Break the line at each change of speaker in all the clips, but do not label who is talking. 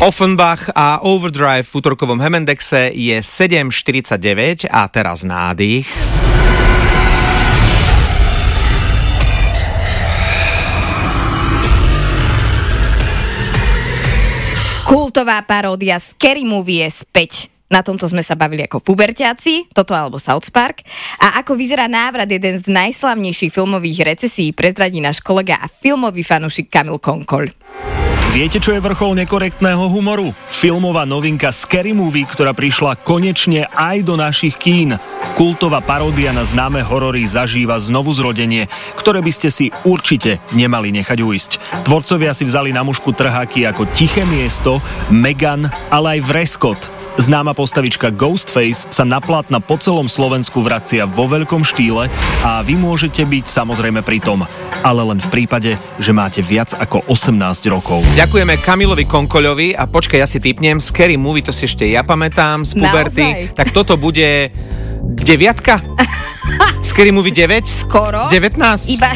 Offenbach a Overdrive v útorkovom Hemendexe je 7:49 a teraz nádych.
Kultová paródia Scary Movie je späť. Na tomto sme sa bavili ako puberťáci, toto alebo South Park. A ako vyzerá návrat, jeden z najslavnejších filmových recesí prezradí náš kolega a filmový fanúšik Kamil Konkoľ.
Viete, čo je vrchol nekorektného humoru? Filmová novinka Scary Movie, ktorá prišla konečne aj do našich kín. Kultová paródia na známe horory zažíva znovu zrodenie, ktoré by ste si určite nemali nechať ujsť. Tvorcovia si vzali na mušku trháky ako Tiché miesto, Megan, ale aj Vreskot. Známa postavička Ghostface sa na plátna po celom Slovensku vracia vo veľkom štýle a vy môžete byť samozrejme pri tom, ale len v prípade, že máte viac ako 18 rokov.
Ďakujeme Kamilovi Konkoľovi a počkaj, ja si tipnem, Scary Movie, to si ešte ja pamätám z puberty.
Naozaj?
Tak toto bude 9? Scary Movie 9?
Skoro.
19?
Iba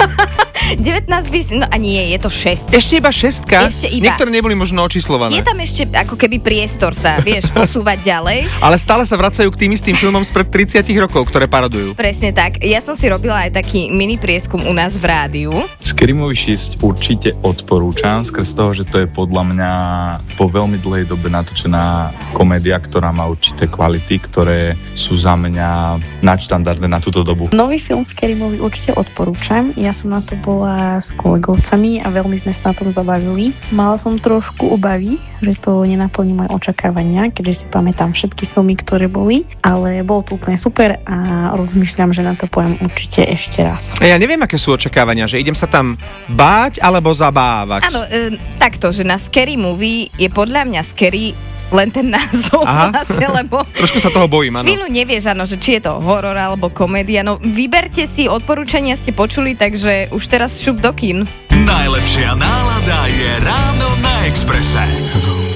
19 by... No a nie, je to 6.
Ešte iba 6?
Ešte iba.
Niektoré neboli možno očíslované.
Je tam ešte ako keby priestor sa, vieš, posúvať ďalej.
Ale stále sa vracajú k tým istým filmom spred 30 rokov, ktoré parodujú.
Presne tak. Ja som si robila aj taký mini prieskum u nás v rádiu.
Scary Movie 6 určite odporúčam, skrz toho, že to je podľa mňa po veľmi dlhej dobe natočená komédia, ktorá má určité kvality, ktoré sú za mňa nadštandardné na túto dobu.
Nový film Scary Movie určite odporúčam. Ja som na to bola s kolegovcami a veľmi sme sa na tom zabavili. Mala som trošku obavy, že to nenaplní moje očakávania, keďže si pamätám všetky filmy, ktoré boli, ale bolo to úplne super a rozmýšľam, že na to poviem určite ešte raz.
A ja neviem, aké sú očakávania, že idem sa tam báť alebo zabávať.
Áno, takto, že na Scary Movie je podľa mňa scary len ten názov vlastne, lebo
trošku sa toho bojím, áno.
chvíľu nevieš, áno, že či je to horor alebo komédia. No vyberte si, odporúčania ste počuli, takže už teraz šup do kín.
Najlepšia nálada je ráno na Expresse.